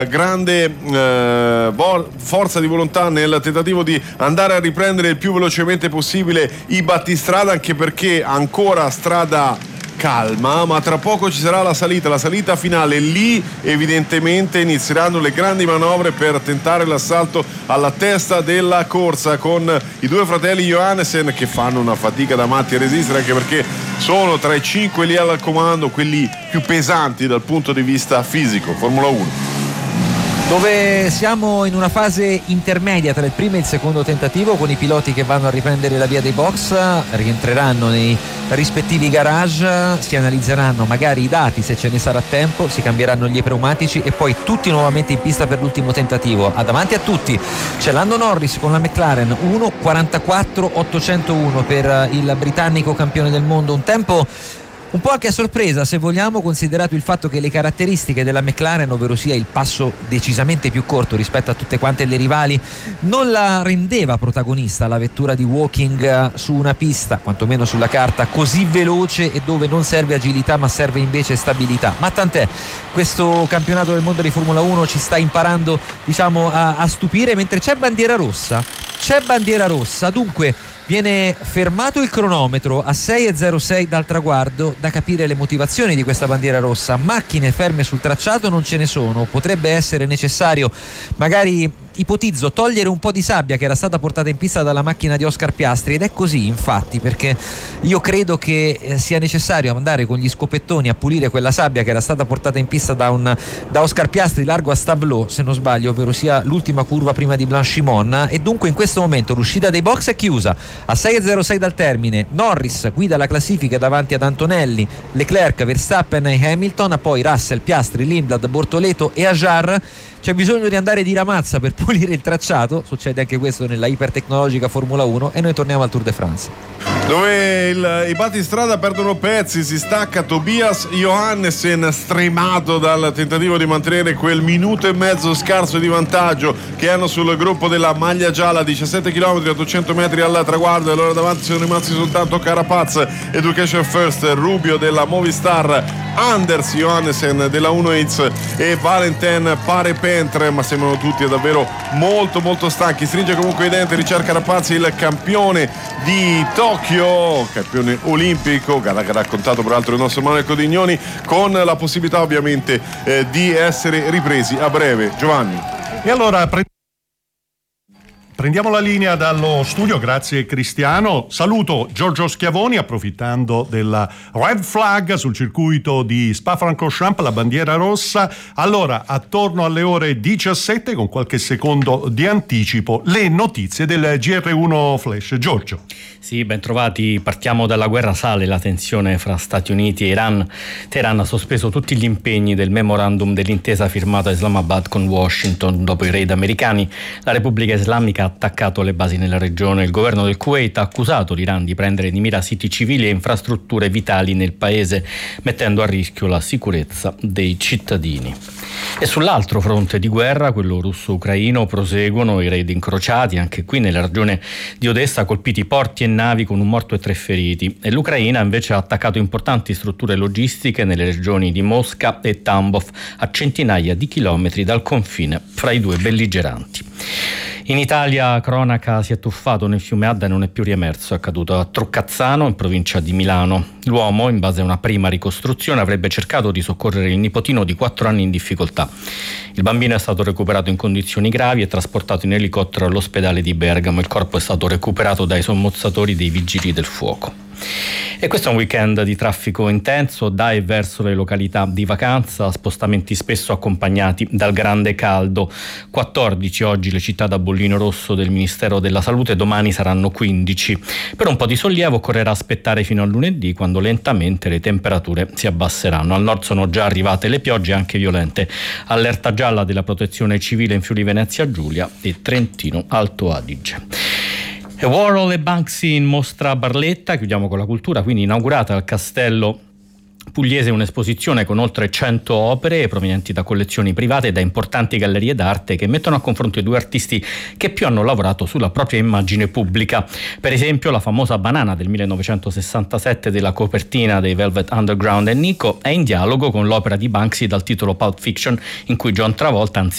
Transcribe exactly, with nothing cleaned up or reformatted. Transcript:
grande eh, vol- forza di volontà nel tentativo di andare a riprendere il più velocemente possibile i battistrada, anche perché ancora strada calma, ma tra poco ci sarà la salita, la salita finale. Lì evidentemente inizieranno le grandi manovre per tentare l'assalto alla testa della corsa, con i due fratelli Johannesen che fanno una fatica da matti a resistere, anche perché sono tra i cinque lì al comando, quelli più pesanti dal punto di vista fisico. Formula uno, dove siamo in una fase intermedia tra il primo e il secondo tentativo, con i piloti che vanno a riprendere la via dei box, rientreranno nei rispettivi garage, si analizzeranno magari i dati se ce ne sarà tempo, si cambieranno gli pneumatici e poi tutti nuovamente in pista per l'ultimo tentativo. A davanti a tutti c'è Lando Norris con la McLaren, uno quarantaquattro ottocentouno per il britannico campione del mondo, un tempo un po' anche a sorpresa, se vogliamo, considerato il fatto che le caratteristiche della McLaren, ovvero sia il passo decisamente più corto rispetto a tutte quante le rivali, non la rendeva protagonista la vettura di Woking su una pista, quantomeno sulla carta, così veloce e dove non serve agilità ma serve invece stabilità. Ma tant'è, questo campionato del mondo di Formula uno ci sta imparando, diciamo, a, a stupire, mentre c'è bandiera rossa, c'è bandiera rossa, dunque viene fermato il cronometro a sei e zero sei dal traguardo. Da capire le motivazioni di questa bandiera rossa. Macchine ferme sul tracciato non ce ne sono, potrebbe essere necessario, magari ipotizzo, togliere un po' di sabbia che era stata portata in pista dalla macchina di Oscar Piastri, ed è così infatti, perché io credo che eh, sia necessario andare con gli scopettoni a pulire quella sabbia che era stata portata in pista da, un, da Oscar Piastri largo a Stavelot, se non sbaglio, ovvero sia l'ultima curva prima di Blanchimont, e dunque in questo momento l'uscita dei box è chiusa a sei e zero sei dal termine. Norris guida la classifica davanti ad Antonelli, Leclerc, Verstappen e Hamilton, poi Russell, Piastri, Lindblad, Bortoleto e Ajar. C'è bisogno di andare di ramazza per pulire il tracciato, succede anche questo nella ipertecnologica Formula uno, e noi torniamo al Tour de France, dove il, i battistrada perdono pezzi. Si stacca Tobias Johannesen, stremato dal tentativo di mantenere quel minuto e mezzo scarso di vantaggio che hanno sul gruppo della maglia gialla, diciassette chilometri, ottocento metri al traguardo, e allora davanti sono rimasti soltanto Carapaz, Education First, Rubio della Movistar, Anders Johannesen della Uno X e Valentin Parepentre, ma sembrano tutti davvero molto molto stanchi. Stringe comunque i denti Richard Carapaz, il campione di Tokyo, campione olimpico, gara che ha raccontato peraltro il nostro Manuel Codignoni, con la possibilità ovviamente eh, di essere ripresi a breve. Giovanni. E allora pre- prendiamo la linea dallo studio, grazie Cristiano. Saluto Giorgio Schiavoni, approfittando della red flag sul circuito di Spa-Francorchamps, la bandiera rossa. Allora, attorno alle ore diciassette, con qualche secondo di anticipo, le notizie del G R uno Flash. Giorgio. Sì, ben trovati. Partiamo dalla guerra. Sale la tensione fra Stati Uniti e Iran. Teheran ha sospeso tutti gli impegni del memorandum dell'intesa firmata a Islamabad con Washington dopo i raid americani. La Repubblica Islamica ha attaccato le basi nella regione. Il governo del Kuwait ha accusato l'Iran di prendere di mira siti civili e infrastrutture vitali nel paese, mettendo a rischio la sicurezza dei cittadini. E sull'altro fronte di guerra, quello russo-ucraino, proseguono i raid incrociati, anche qui nella regione di Odessa, colpiti porti e navi con un morto e tre feriti, e l'Ucraina invece ha attaccato importanti strutture logistiche nelle regioni di Mosca e Tambov, a centinaia di chilometri dal confine fra i due belligeranti. In Italia, cronaca, si è tuffato nel fiume Adda e non è più riemerso. È accaduto a Truccazzano, in provincia di Milano. L'uomo, in base a una prima ricostruzione, avrebbe cercato di soccorrere il nipotino di quattro anni in difficoltà. Il bambino è stato recuperato in condizioni gravi e trasportato in elicottero all'ospedale di Bergamo. Il corpo è stato recuperato dai sommozzatori dei vigili del fuoco. E questo è un weekend di traffico intenso da e verso le località di vacanza, spostamenti spesso accompagnati dal grande caldo. quattordici oggi le città da bollino rosso del Ministero della Salute, domani saranno quindici. Per un po' di sollievo occorrerà aspettare fino a lunedì, quando lentamente le temperature si abbasseranno. Al nord sono già arrivate le piogge, anche violente. Allerta gialla della Protezione Civile in Friuli Venezia Giulia e Trentino Alto Adige. E Warhol e Banksy in mostra a Barletta. Chiudiamo con la cultura, quindi inaugurata al Castello Pugliese un'esposizione con oltre cento opere provenienti da collezioni private e da importanti gallerie d'arte, che mettono a confronto i due artisti che più hanno lavorato sulla propria immagine pubblica. Per esempio, la famosa banana del millenovecentosessantasette della copertina dei Velvet Underground e Nico è in dialogo con l'opera di Banksy dal titolo Pulp Fiction, in cui John Travolta, anziché